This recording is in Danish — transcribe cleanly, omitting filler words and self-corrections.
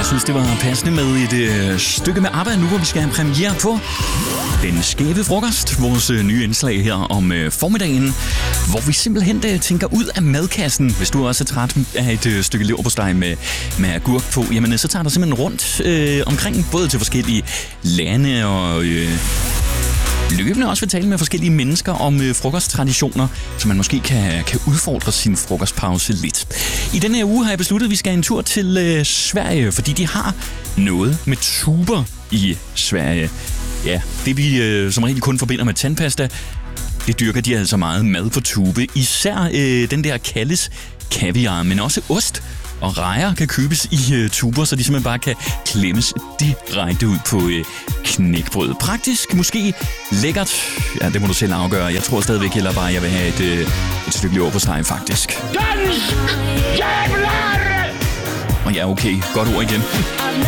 Jeg synes, det var passende med et stykke med ABBA nu, hvor vi skal have premiere på Den Skæve Frokost, vores nye indslag her om formiddagen, hvor vi simpelthen tænker ud af madkassen. Hvis du også er træt af et stykke leverpostej med agurk på, jamen så tager der simpelthen rundt omkring, både til forskellige lande og løbende også vil tale med forskellige mennesker om frokosttraditioner, så man måske kan udfordre sin frokostpause lidt. I denne her uge har jeg besluttet, at vi skal en tur til Sverige, fordi de har noget med tuber i Sverige. Ja, det vi som regel kun forbinder med tandpasta, det dyrker de altså meget mad på tube. Især den der kaldes kaviar, men også ost og rejer kan købes i tuber, så de simpelthen bare kan klemmes direkte ud på knækbrød. Praktisk, måske lækkert. Ja, det må du selv afgøre. Jeg tror stadigvæk heller bare, at jeg vil have et stykke leverpostej, faktisk. Dansk! Jävlar! Og ja, okay. Godt ord igen.